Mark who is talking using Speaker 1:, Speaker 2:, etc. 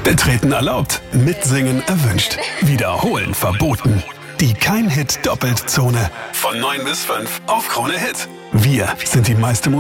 Speaker 1: Betreten erlaubt, mitsingen erwünscht. Wiederholen verboten. Die Kein-Hit-Doppelt-Zone. Von 9 bis 5 auf Krone Hit. Wir sind die meiste Musik.